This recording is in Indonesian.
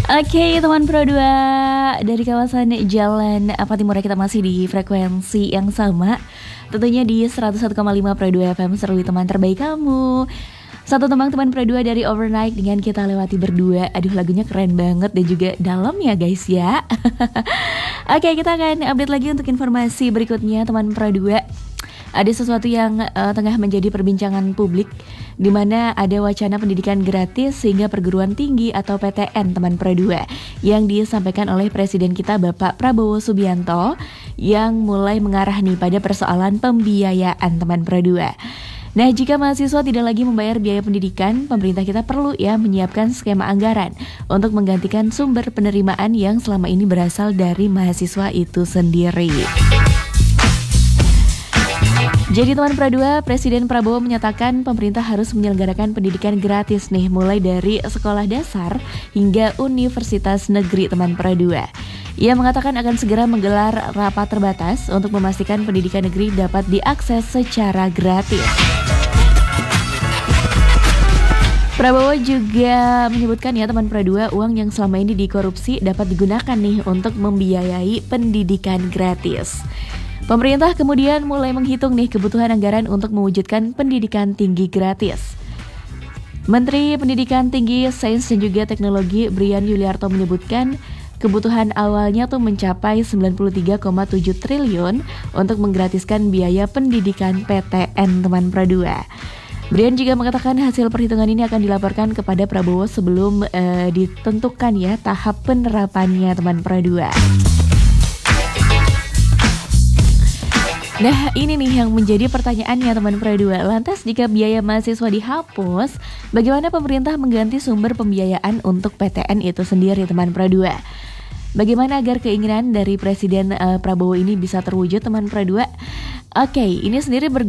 Oke, teman Pro 2 dari kawasan Jalan Patimura, kita masih di frekuensi yang sama. Tentunya di 101,5 Pro 2 FM, seru teman terbaik kamu. Satu tembang teman Pro 2 dari Overnight dengan Kita Lewati Berdua. Aduh, lagunya keren banget dan juga dalam ya guys ya. Oke, kita akan update lagi untuk informasi berikutnya teman Pro 2. Ada sesuatu yang tengah menjadi perbincangan publik, di mana ada wacana pendidikan gratis sehingga perguruan tinggi atau PTN teman Pro 2 yang disampaikan oleh Presiden kita Bapak Prabowo Subianto yang mulai mengarah nih pada persoalan pembiayaan teman Pro 2. Nah, jika mahasiswa tidak lagi membayar biaya pendidikan, pemerintah kita perlu ya menyiapkan skema anggaran untuk menggantikan sumber penerimaan yang selama ini berasal dari mahasiswa itu sendiri. Jadi teman Pro 2, Presiden Prabowo menyatakan pemerintah harus menyelenggarakan pendidikan gratis nih, mulai dari sekolah dasar hingga universitas negeri teman Pro 2. Ia mengatakan akan segera menggelar rapat terbatas untuk memastikan pendidikan negeri dapat diakses secara gratis. Prabowo juga menyebutkan ya teman Pro 2, uang yang selama ini dikorupsi dapat digunakan nih untuk membiayai pendidikan gratis. Pemerintah kemudian mulai menghitung nih kebutuhan anggaran untuk mewujudkan pendidikan tinggi gratis. Menteri Pendidikan Tinggi, Sains dan juga Teknologi Brian Yuliarto menyebutkan kebutuhan awalnya tuh mencapai 93,7 triliun untuk menggratiskan biaya pendidikan PTN teman Pro 2. Brian juga mengatakan hasil perhitungan ini akan dilaporkan kepada Prabowo sebelum ditentukan ya tahap penerapannya teman Pro 2. Nah, ini nih yang menjadi pertanyaannya teman Pro 2. Lantas jika biaya mahasiswa dihapus, bagaimana pemerintah mengganti sumber pembiayaan untuk PTN itu sendiri teman Pro 2? Bagaimana agar keinginan dari Presiden Prabowo ini bisa terwujud teman Pro 2? Oke, ini sendiri